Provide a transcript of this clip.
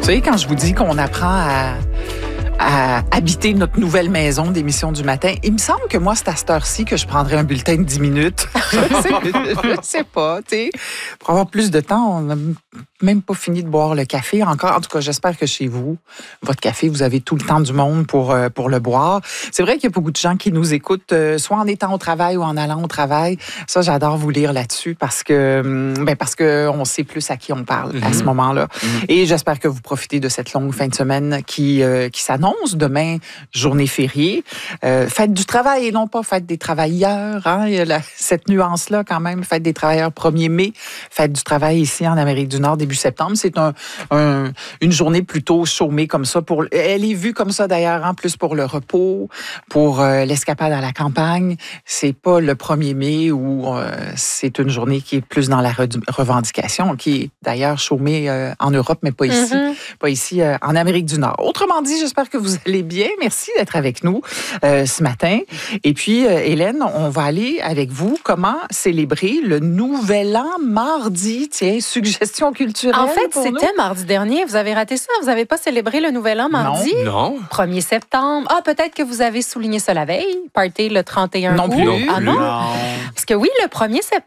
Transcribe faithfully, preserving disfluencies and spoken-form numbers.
Vous savez, quand je vous dis qu'on apprend à, à habiter notre nouvelle maison d'émission du matin, il me semble que moi, c'est à cette heure-ci que je prendrais un bulletin de dix minutes. Je ne sais pas, tu sais. Pour avoir plus de temps, on n'a même pas fini de boire le café encore. En tout cas, j'espère que chez vous, votre café, vous avez tout le temps du monde pour, pour le boire. C'est vrai qu'il y a beaucoup de gens qui nous écoutent, soit en étant au travail ou en allant au travail. Ça, j'adore vous lire là-dessus parce que ben parce qu'on sait plus à qui on parle mm-hmm. à ce moment-là. Mm-hmm. Et j'espère que vous profitez de cette longue fin de semaine qui, euh, qui s'annonce. Demain, journée fériée. Euh, fête du travail et non pas fête des travailleurs. Hein? Il y a la, cette nuance-là quand même. Fête des travailleurs premier mai. Fête du travail ici en Amérique du Nord début septembre. C'est un, un, une journée plutôt chômée comme ça. Pour, elle est vue comme ça d'ailleurs, en plus pour le repos, pour euh, l'escapade à la campagne. C'est pas le premier mai où euh, c'est une journée qui est plus dans la re- revendication, qui est d'ailleurs chômée euh, en Europe, mais pas ici, mm-hmm. pas ici euh, en Amérique du Nord. Autrement dit, j'espère que vous allez bien. Merci d'être avec nous euh, ce matin. Et puis, euh, Hélène, on va aller avec vous. Comment célébrer le Nouvel An mardi? Tiens, suggestion culturelle. En fait, c'était nous. Mardi dernier. Vous avez raté ça. Vous n'avez pas célébré le Nouvel An mardi? Non. premier septembre. Ah, peut-être que vous avez souligné ça la veille. Party le trente et un non août. Plus. Ah non? non. Parce que oui, le premier septembre,